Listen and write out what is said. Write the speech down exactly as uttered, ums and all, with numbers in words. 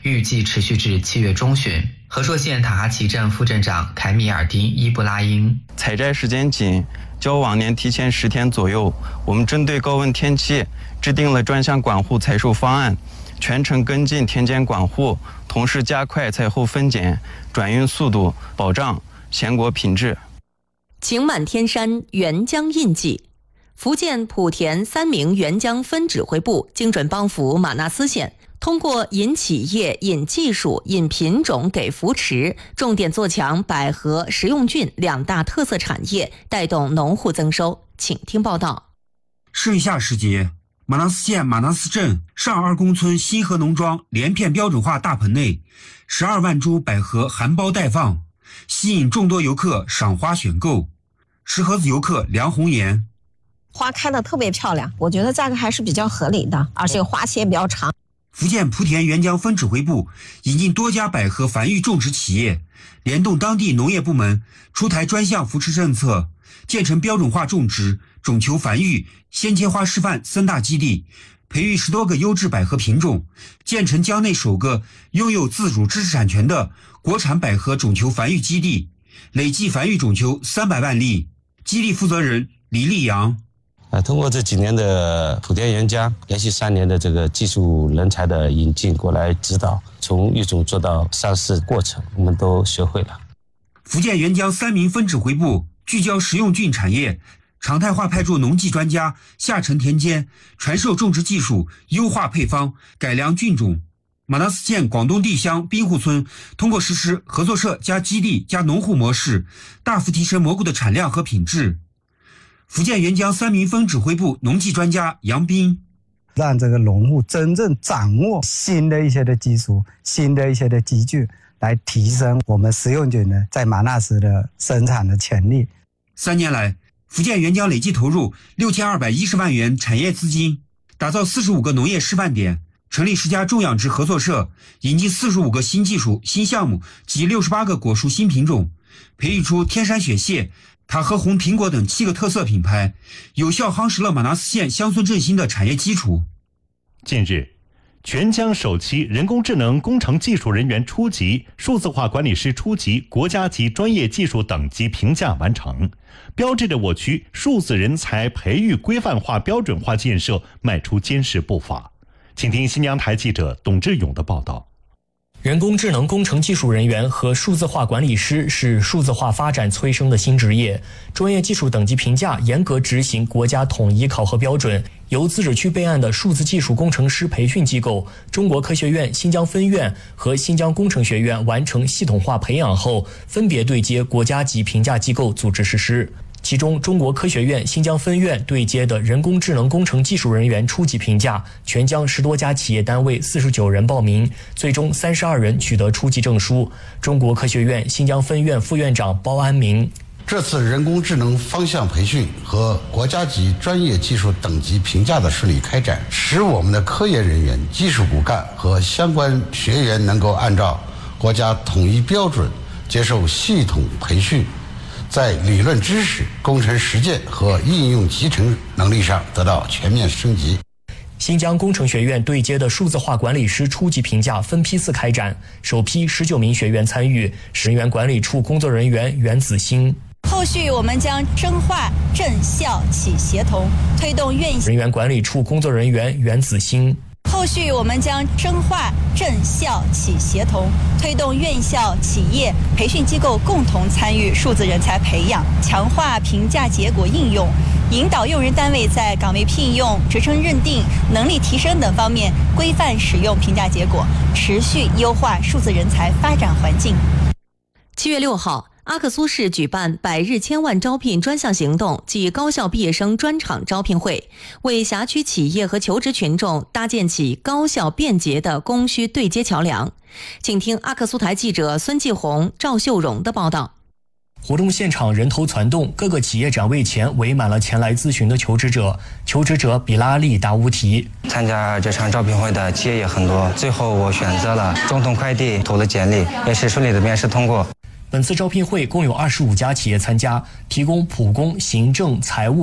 预计持续至七月中旬。和硕县塔哈奇镇副镇长凯米尔丁伊布拉因： 采摘时间紧，较往年提前十天左右。我们针对高温天气制定了专项管护采收方案，全程跟进田间管护，同时加快采后分拣、转运速度，保障鲜果品质。 晴满天山，沅江印记。福建莆田三名沅江分指挥部精准帮扶马纳斯县，通过引企业、引技术、引品种给扶持，重点做强百合、食用菌两大特色产业，带动农户增收。请听报道。 盛夏时节，马纳斯县马纳斯镇上二公村新河农庄连片标准化大棚内，十二万株百合含苞待放，吸引众多游客赏花选购。石河子游客梁红岩： 花开的特别漂亮，我觉得价格还是比较合理的，而且花期也比较长。 福建莆田沅江分指挥部引进多家百合繁育种植企业，联动当地农业部门出台专项扶持政策，建成标准化种植、种球繁育、鲜切花示范三大基地，培育十多个优质百合品种，建成江内首个拥有自主知识产权的国产百合种球繁育基地，累计繁育种球三百万粒。基地负责人李立阳： 呃，通过这几年的莆田沅江连续三年的这个技术人才的引进过来指导，从育种做到上市过程，我们都学会了。 福建沅江三名分指挥部聚焦食用菌产业，常态化派驻农技专家下沉田间，传授种植技术，优化配方，改良菌种。马纳斯县广东地乡滨户村通过实施合作社加基地加农户模式，大幅提升蘑菇的产量和品质。福建沅江三名分指挥部农技专家杨斌： 让这个农户真正掌握新的一些的技术、新的一些的机具，来提升我们食用菌呢在马纳斯的生产的潜力。 三年来，福建沅江累计投入六千二百一十万元产业资金，打造四十五个农业示范点，成立十家种养殖合作社，引进四十五个新技术、新项目及六十八个果树新品种，培育出天山雪蟹、塔和红苹果等七个特色品牌，有效夯实了马纳斯县乡村振兴的产业基础。 近日，全疆首期人工智能工程技术人员初级、数字化管理师初级国家级专业技术等级评价完成，标志着我区数字人才培育规范化、标准化建设迈出坚实步伐。请听新疆台记者董志勇的报道。 人工智能工程技术人员和数字化管理师是数字化发展催生的新职业，专业技术等级评价严格执行国家统一考核标准，由自治区备案的数字技术工程师培训机构中国科学院新疆分院和新疆工程学院完成系统化培养后，分别对接国家级评价机构组织实施。其中，中国科学院新疆分院对接的人工智能工程技术人员初级评价，全疆十多家企业单位四十九人报名，最终三十二人取得初级证书。中国科学院新疆分院副院长包安民： 这次人工智能方向培训和国家级专业技术等级评价的顺利开展，使我们的科研人员、技术骨干和相关学员能够按照国家统一标准接受系统培训，在理论知识、工程实践和应用集成能力上得到全面升级。 新疆工程学院对接的数字化管理师初级评价分批次开展，首批十九名学员参与，人员管理处工作人员袁子欣。 后续我们将深化政校企协同，推动院人员管理处工作人员袁子欣。 后续我们将深化政校企协同，推动院校、企业、培训机构共同参与数字人才培养，强化评价结果应用，引导用人单位在岗位聘用、职称认定、能力提升等方面规范使用评价结果，持续优化数字人才发展环境。 七月六号，阿克苏市举办百日千万招聘专项行动暨高校毕业生专场招聘会，为辖区企业和求职群众搭建起高效便捷的供需对接桥梁。请听阿克苏台记者孙继红、赵秀荣的报道。 活动现场人头攒动，各个企业展位前围满了前来咨询的求职者。求职者比拉利达乌提： 参加这场招聘会的企业也很多，最后我选择了中通快递，投了简历，也是顺利的面试通过。 本次招聘会共有二十五家企业参加，提供普工、行政、财务